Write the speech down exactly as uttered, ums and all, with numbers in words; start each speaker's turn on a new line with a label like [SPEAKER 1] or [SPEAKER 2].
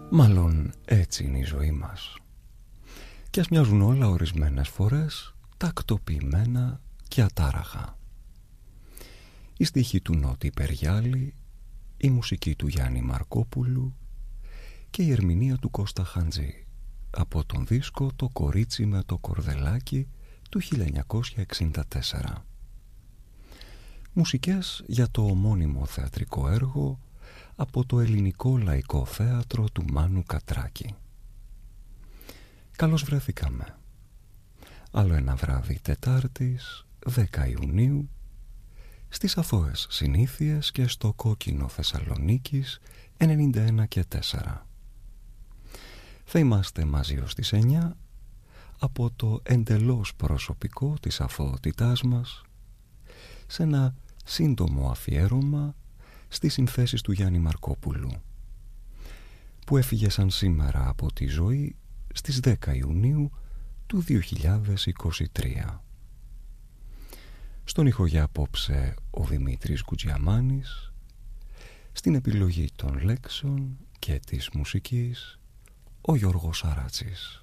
[SPEAKER 1] Μάλλον έτσι είναι η ζωή μας. Κι ας μοιάζουν όλα ορισμένες φορές τακτοποιημένα και ατάραχα. Η στίχη του Νότι Περιγιάλη, η μουσική του Γιάννη Μαρκόπουλου και η ερμηνεία του Κώστα Χαντζή από τον δίσκο «Το κορίτσι με το κορδελάκι» του χίλια εννιακόσια εξήντα τέσσερα. Μουσικές για το ομώνυμο θεατρικό έργο από το Ελληνικό Λαϊκό Θέατρο του Μάνου Κατράκη. Καλώς βρεθήκαμε. Άλλο ένα βράδυ Τετάρτης, δέκα Ιουνίου, στις αθώες συνήθειες και στο κόκκινο Θεσσαλονίκης ενενήντα ένα και τέσσερα. Θα είμαστε μαζί ως τις εννιά από το εντελώς προσωπικό της αθωότητάς μας, σε ένα σύντομο αφιέρωμα στις συνθέσεις του Γιάννη Μαρκόπουλου, που έφυγε σαν σήμερα από τη ζωή στις δέκα Ιουνίου του δύο χιλιάδες είκοσι τρία. Στον ήχο για απόψε ο Δημήτρης Κουτζιαμάνης, στην επιλογή των λέξεων και της μουσικής ο Γιώργος Σαράτσης.